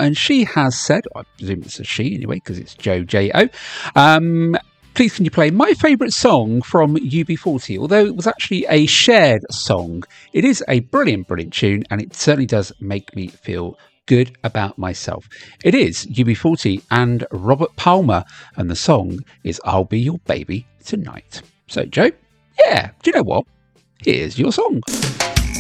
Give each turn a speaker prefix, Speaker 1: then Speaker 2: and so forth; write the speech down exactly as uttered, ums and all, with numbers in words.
Speaker 1: and she has said, I presume it's a she anyway, because it's Joe J O. Um, please can you play my favourite song from U B forty? Although it was actually a shared song, it is a brilliant, brilliant tune, and it certainly does make me feel good about myself. It is U B forty and Robert Palmer, and the song is I'll Be Your Baby Tonight. So, Joe, yeah, do you know what? Here's your song.